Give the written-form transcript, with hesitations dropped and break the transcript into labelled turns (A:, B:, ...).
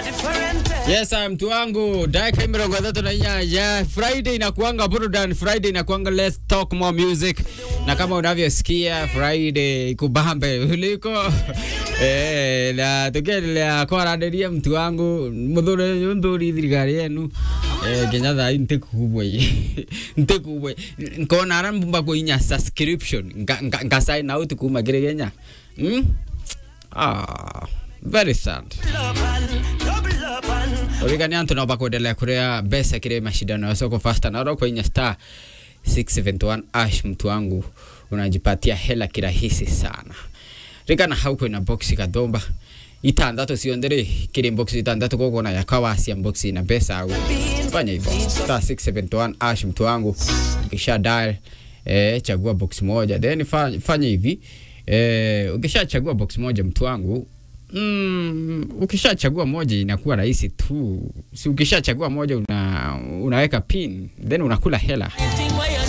A: Yes, mtu wangu dakika 33 Friday inakuanga burudani, Friday inakuanga let's talk more music. Na kama unavyosikia Friday kubambe uliko na tukiendelea kwa radio mtu wangu mudhuri thirikari yenu Kenyatta ntekubwe nkona arambumba ko inya subscription ngasai na uti kuma Kenya. Very sad. Origani Antonio bakuendelea kurea besa kile mashindano ya soko faster na roko inya star 671 ash mtu wangu unajipatia hela kirahisi sana. Rigana hauko ina boxi kadomba itandatu siondere kile boxi itandatu koko na yakawa asia boxi ina pesa au fanya hivyo star 671 ash mtu wangu kisha dial chagua box moja then fanya hivi ukishachagua box moja mtu wangu ukishachagua moja inakuwa rahisi tu. Si ukishachagua moja unaweka pin then unakula hela.